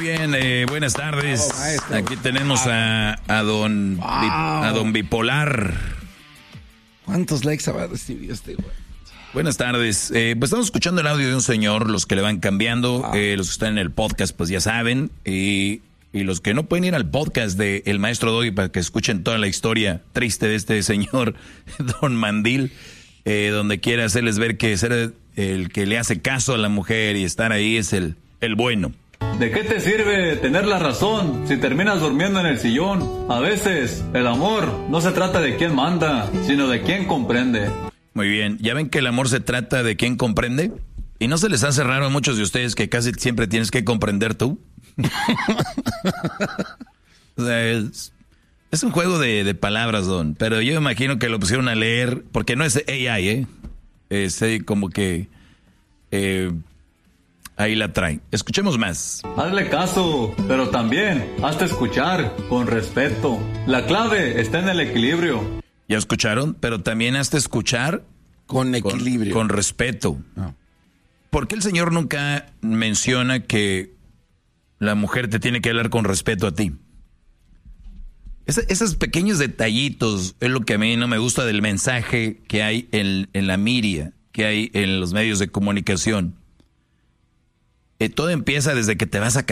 Muy bien, buenas tardes. Aquí tenemos a don Bipolar. ¿Cuántos likes habrá recibido este güey? Buenas tardes. Pues estamos escuchando el audio de un señor, los que le van cambiando, los que están en el podcast, pues ya saben, y los que no pueden ir al podcast de El Maestro Doggy para que escuchen toda la historia triste de este señor, don Mandil, donde quiere hacerles ver que ser el que le hace caso a la mujer y estar ahí es el bueno. ¿De qué te sirve tener la razón si terminas durmiendo en el sillón? A veces, el amor no se trata de quién manda, sino de quién comprende. Muy bien, ¿ya ven que el amor se trata de quién comprende? ¿Y no se les hace raro a muchos de ustedes que casi siempre tienes que comprender tú? O sea, es un juego de palabras, don. Pero yo imagino que lo pusieron a leer, porque no es AI, es como que ahí la traen. Escuchemos más. Hazle caso, pero también hazte escuchar con respeto. La clave está en el equilibrio. ¿Ya escucharon? Pero también hazte escuchar con equilibrio. Con respeto. No. ¿Por qué el señor nunca menciona que la mujer te tiene que hablar con respeto a ti? Esos pequeños detallitos es lo que a mí no me gusta del mensaje que hay en la media, que hay en los medios de comunicación. Todo empieza desde que te vas a